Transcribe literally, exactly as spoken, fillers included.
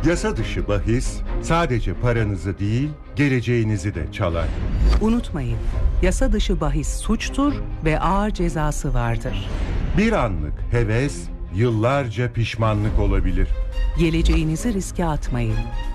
Yasa dışı bahis sadece paranızı değil, geleceğinizi de çalar. Unutmayın, yasa dışı bahis suçtur ve ağır cezası vardır. Bir anlık heves, yıllarca pişmanlık olabilir. Geleceğinizi riske atmayın.